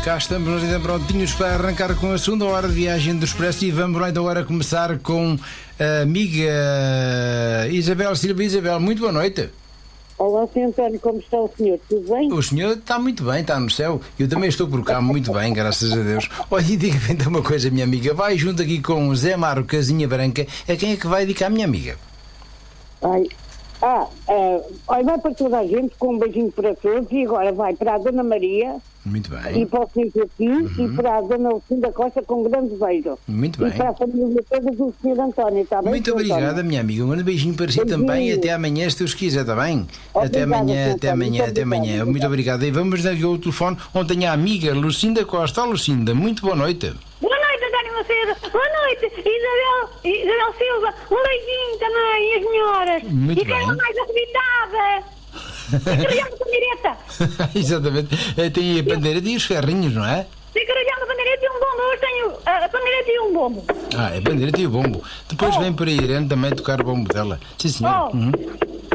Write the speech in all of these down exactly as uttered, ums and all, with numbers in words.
Cá estamos nós ainda prontinhos para arrancar com a segunda hora de viagem do Expresso e vamos lá então agora começar com a amiga Isabel Silva. Isabel, muito boa noite. Olá, senhor António, como está o senhor? Tudo bem? O senhor está muito bem, está no céu. Eu também estou por cá muito bem, graças a Deus. Olha, e diga-me então uma coisa, minha amiga. Vai junto aqui com o Zé Mário Casinha Branca. A quem é que vai dedicar, minha amiga? Ai, ah, uh, olha, vai para toda a gente, com um beijinho para todos, e agora vai para a Dona Maria. Muito bem. E para o senhor Joaquim, uhum. E para a Dona Lucinda Costa, com um grande beijo. Muito bem. E para a família toda do senhor António, está bem? Muito obrigada, António? Minha amiga. Um grande beijinho para si também e até amanhã, se Deus quiser, está bem? Obrigada, até amanhã, até amanhã, muito até amanhã. Obrigada. Muito obrigada. E vamos dar aqui o telefone onde tem a amiga Lucinda Costa. Olá, Lucinda, muito boa noite. Boa noite, António Macedo. Boa noite, Isabel, Isabel Silva. Um beijinho também, as senhoras. Muito e bem. quero mais acreditada. Caralhão da pandeireta. Exatamente. Tem a pandeireta e os ferrinhos, não é? Tem caralhão da pandeireta e um bombo. Hoje tenho a pandeireta e um bombo. Ah, é a pandeireta e o bombo. Depois oh. vem para a Irene também tocar o bombo dela. Sim, senhor. Oh. Uhum.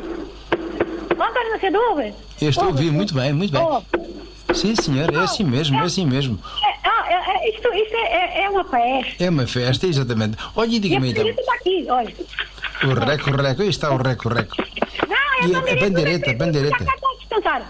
António Macedo, ouve? Eu estou a ouvir, muito bem, muito bem. Oh. Sim, senhor, é assim mesmo, é assim mesmo. É, é, é, isto isto é, é uma festa. É uma festa, exatamente. Olha, e diga-me então. Está aqui, olha. O reco, o reco, aí está o reco, o reco. Não, é a pandeireta, a pandeireta. Já está a descansar.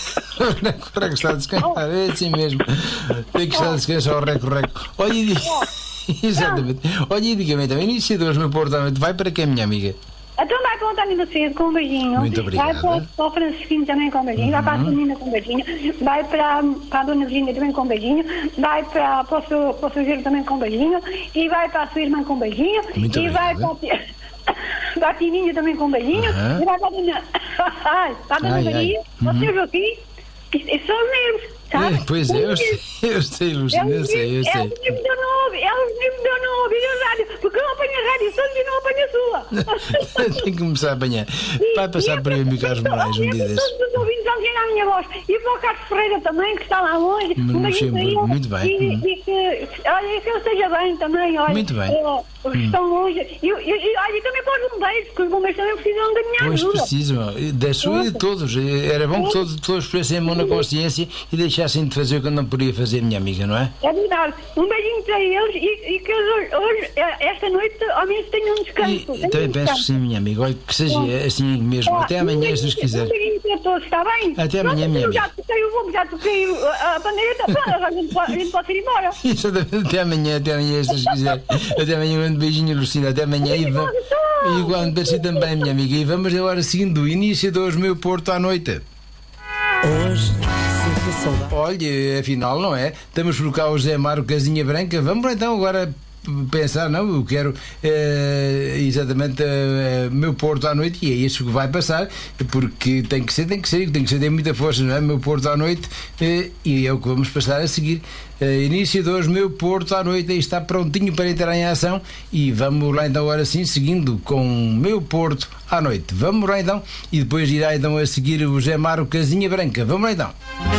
O reco, o reco está a descansar, é assim mesmo. Tem que estar a descansar o reco, o reco. Olha, e diga... Exatamente. Olha, e diga-me então, iniciadores no Porto, vai para quem, minha amiga? Então vai para o António Macedo com um beijinho. Muito obrigada. Vai para o, para o Francisquinho também com um beijinho. Uhum. Vai para a Celina com um beijinho. Vai para, para a Dona Virginia também com um beijinho. Vai para, para, o seu, para o seu Giro também com um beijinho. E vai para a sua irmã com um beijinho. Muito e obrigada. Vai para a tia, para a Tininha também com um beijinho. Uhum. E vai para a Dona, para a Dona ai, Maria. ai. Para o Uhum. seu Joaquim. Esses são os meus. É, pois é, eu sei, eu sei, Luciana, eu sei, eu sei. É os livros da nove, é os livros da nove, e a rádio, porque eu apanho a rádio Santos e não apanho a sua. Tem que começar a apanhar. Vai passar para mim, Carlos Moraes, um dia desses. Todos os ouvintes vão chegar a minha voz. E para o Carlos Ferreira também, que está lá longe. No Luxemburgo, muito bem. E, e que, olha, que eu esteja bem também, olha. Muito bem. Os que estão longe. E, e, e, olha, e também para os bombeiros, porque os bombeiros também precisam da minha pois ajuda. Pois precisam, da sua e de todos. Era bom que todos, todos pusessem a mão na consciência e deixassem de fazer o que eu não podia fazer, minha amiga, não é? É verdade. Um beijinho para eles e, e que eles hoje, hoje, esta noite, ao menos tenham um descanso. E, também um penso que sim, minha amiga. Olha, que seja é. assim mesmo. Até amanhã, um se Deus quiser. Um beijinho para todos, está bem? Até amanhã, minha amiga. Já toquei o bombo, já toquei a pandeireta, a gente pode, a gente pode ir embora. Exatamente. Até amanhã, até amanhã, se Deus quiser. Até amanhã, um grande beijinho, Lucinda. Até amanhã. E, va... e igual para si também, minha amiga. E vamos agora seguindo o início do meu Porto à noite. Hoje, sinto saudade. Olha, afinal, não é? Estamos por cá o Zé Mário Casinha Branca. Vamos então agora pensar, não, eu quero uh, exatamente o uh, meu Porto à noite, e é isso que vai passar, porque tem que ser, tem que ser, tem que ser, tem muita força, não é? Meu Porto à noite, uh, e é o que vamos passar a seguir. Uh, início de hoje, meu Porto à noite, aí está prontinho para entrar em ação, e vamos lá então agora sim, seguindo com meu Porto à noite. Vamos lá então, e depois irá então a seguir o Zé Mário Casinha Branca. Vamos lá então.